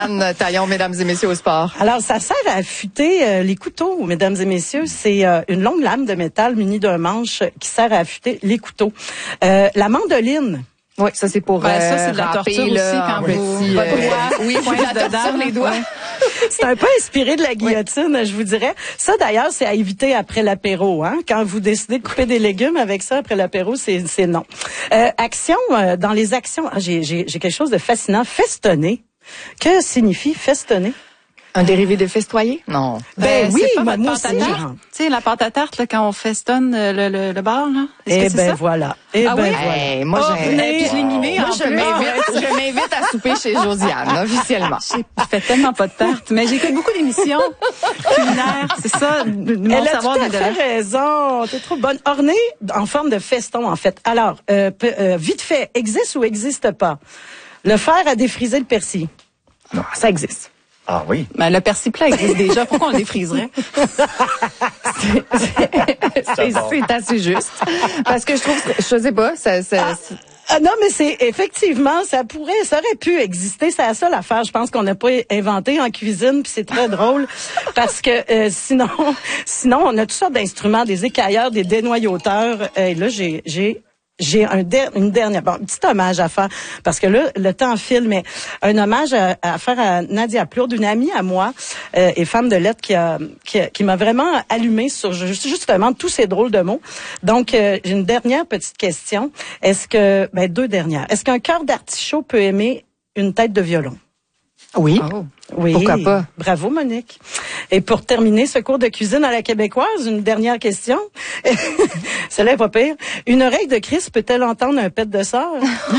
Anne Taillon, mesdames et messieurs, au sport. Alors, ça sert à affûter les couteaux, mesdames et messieurs. C'est une longue lame de métal munie d'un manche qui sert à affûter les couteaux. La mandoline. Oui, ça c'est pour ça c'est de la râper, torture là, aussi quand vous oui, pointe la dedans torture les doigts. ouais. C'est un peu inspiré de la guillotine, je vous dirais. Ça d'ailleurs, c'est à éviter après l'apéro, hein. Quand vous décidez de couper des légumes avec ça après l'apéro, c'est non. Action dans les actions, j'ai quelque chose de fascinant, festonner. Que signifie festonner? Un dérivé de festoyer? Non. Ben oui, c'est pas moi votre aussi. pâte à tarte. Tu sais, la pâte à tarte, là, quand on festonne le bar, là. Eh c'est ben ça? voilà. Eh Ah ben oui? voilà. Hey, moi, Puis je l'ai mimé moi, en je plus. m'invite à souper chez Josiane, officiellement. Je fais tellement pas de tarte, mais j'écoute beaucoup d'émissions culinaires, c'est ça, mon Elle a savoir tout à m'intéresse. fait raison. T'es trop bonne. Ornée en forme de feston, en fait. Alors, vite fait, existe ou existe pas? Le fer à défriser le persil. Non, ça existe. Ah oui. Ben, le persil plat existe déjà, pourquoi on le défriserait? C'est assez juste. Parce que je trouve que, je sais pas, Non, mais c'est effectivement, ça aurait pu exister. C'est la seule affaire, je pense qu'on n'a pas inventé en cuisine, puis c'est très drôle parce que sinon, on a toutes sortes d'instruments, des écailleurs, des dénoyauteurs. Et là, j'ai une dernière, un petit hommage à faire, parce que là, le temps file, mais un hommage à faire à Nadia Plourde, une amie à moi, et femme de lettres qui m'a vraiment allumée sur justement tous ces drôles de mots. Donc, j'ai une dernière petite question. Deux dernières. Est-ce qu'un cœur d'artichaut peut aimer une tête de violon? oui. Oh. Oui. Pourquoi pas? Bravo, Monique. Et pour terminer ce cours de cuisine à la québécoise, une dernière question. Celle-là est pas pire. Une oreille de Christ peut-elle entendre un pet de sœur?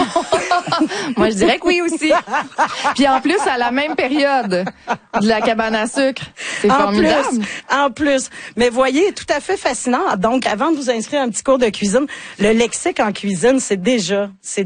Moi, je dirais que oui aussi. Puis en plus, à la même période de la cabane à sucre. C'est formidable. En plus. Mais voyez, tout à fait fascinant. Donc, avant de vous inscrire à un petit cours de cuisine, le lexique en cuisine, c'est déjà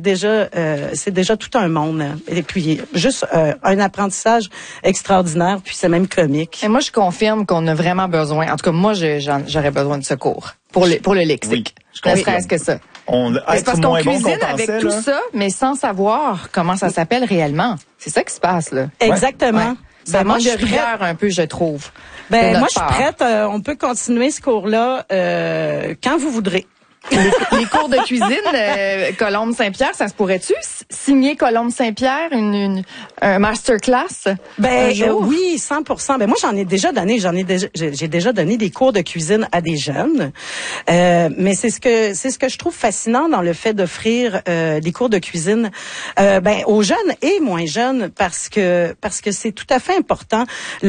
tout un monde. Et puis, juste un apprentissage extraordinaire, puis c'est même comique. Et moi, je confirme qu'on a vraiment besoin. En tout cas, moi, j'aurais besoin de secours pour le lexique. Oui, je ne confirme. serait-ce que ça. C'est parce qu'on cuisine avec tout ça, mais sans savoir comment ça s'appelle réellement. C'est ça qui se passe, là. Exactement. Ouais. Ça moi, manque je de suis rigueur un peu, je trouve. moi, je suis prête. On peut continuer ce cours-là quand vous voudrez. Les cours de cuisine, Colombe Saint-Pierre, ça se pourrait-tu signer Colombe Saint-Pierre un masterclass? Oui, 100%. Moi, j'en ai déjà donné. J'ai déjà donné des cours de cuisine à des jeunes. Mais c'est ce que je trouve fascinant dans le fait d'offrir des cours de cuisine aux jeunes et moins jeunes parce que c'est tout à fait important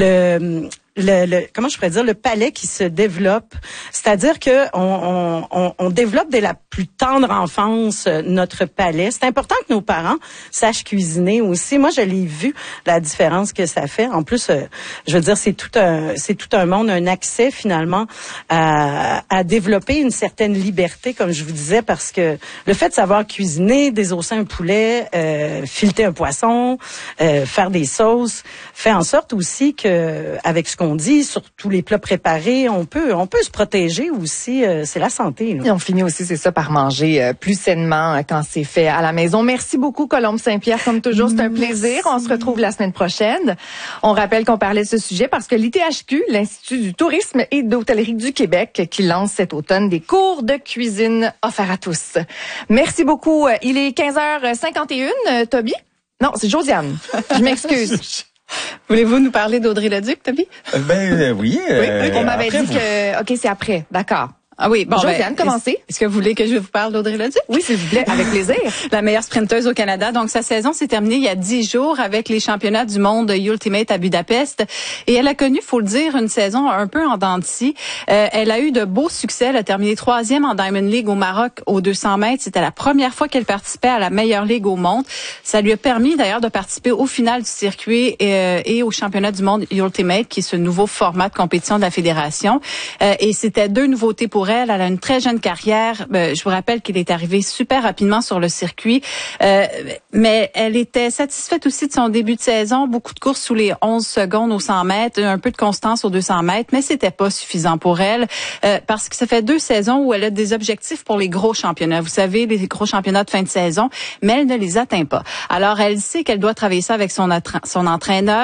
comment je pourrais dire, le palais qui se développe, c'est-à-dire que on développe dès la plus tendre enfance notre palais. C'est important que nos parents sachent cuisiner aussi. Moi, je l'ai vu la différence que ça fait. En plus, je veux dire, c'est tout un monde, un accès finalement à développer une certaine liberté, comme je vous disais, parce que le fait de savoir cuisiner, désosser un poulet, fileter un poisson, faire des sauces, fait en sorte aussi que avec ce qu'on dit sur tous les plats préparés, on peut se protéger aussi. C'est la santé. Là. Et on finit aussi, c'est ça, par manger plus sainement quand c'est fait à la maison. Merci beaucoup, Colombe Saint-Pierre. Comme toujours, c'est un plaisir. On se retrouve la semaine prochaine. On rappelle qu'on parlait de ce sujet parce que l'ITHQ, l'Institut du tourisme et d'hôtellerie du Québec, qui lance cet automne des cours de cuisine offerts à tous. Merci beaucoup. Il est 15h51, Toby? Non, c'est Josiane. Je m'excuse. Voulez-vous nous parler d'Audrey Leduc, Toby? Oui. On m'avait dit que... OK, c'est après. D'accord. Ah oui, bon, Josiane, commencez. Est-ce que vous voulez que je vous parle d'Audrey Leduc? Oui, s'il vous plaît, avec plaisir. La meilleure sprinteuse au Canada. Donc, sa saison s'est terminée il y a 10 jours avec les championnats du monde Ultimate à Budapest. Et elle a connu, faut le dire, une saison un peu en dents de scie. Elle a eu de beaux succès. Elle a terminé 3e en Diamond League au Maroc aux 200 mètres. C'était la première fois qu'elle participait à la meilleure ligue au monde. Ça lui a permis d'ailleurs de participer au final du circuit et au championnat du monde Ultimate, qui est ce nouveau format de compétition de la fédération. Et c'était 2 nouveautés pour elle. Elle a une très jeune carrière. Je vous rappelle qu'il est arrivé super rapidement sur le circuit. Mais elle était satisfaite aussi de son début de saison. Beaucoup de courses sous les 11 secondes au 100 mètres, un peu de constance aux 200 mètres, mais c'était pas suffisant pour elle parce que ça fait 2 saisons où elle a des objectifs pour les gros championnats. Vous savez, les gros championnats de fin de saison, mais elle ne les atteint pas. Alors, elle sait qu'elle doit travailler ça avec son entraîneur.